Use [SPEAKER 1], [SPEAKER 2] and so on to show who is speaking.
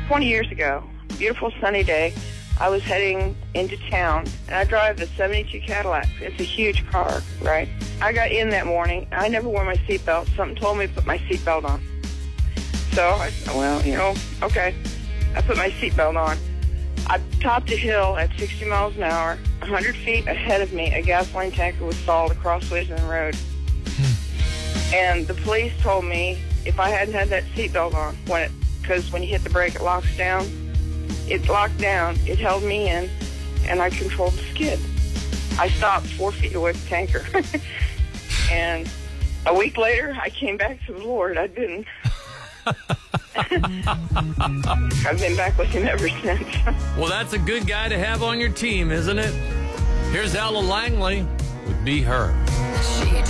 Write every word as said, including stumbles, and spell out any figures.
[SPEAKER 1] twenty years ago, beautiful sunny day, I was heading into town, and I drive the seventy-two Cadillac. It's a huge car, right? I got in that morning. I never wore my seatbelt. Something told me to put my seatbelt on. So I said, well, you know, okay. I put my seatbelt on. I topped a hill at sixty miles an hour. one hundred feet ahead of me, a gasoline tanker was stalled across Wisdom Road. And the police told me if I hadn't had that seatbelt on, when it, because when you hit the brake, it locks down. It locked down. It held me in, and I controlled the skid. I stopped four feet away from the tanker. And a week later, I came back to the Lord. I've been... I've been back with him ever since.
[SPEAKER 2] Well, that's a good guy to have on your team, isn't it? Here's Ella Langley with Be Her.